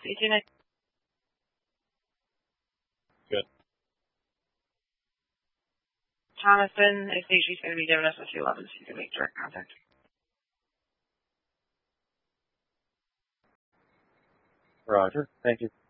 See you tonight. Good. Jonathan, I think she's going to be giving us a few 11 so you can make direct contact. Roger. Thank you.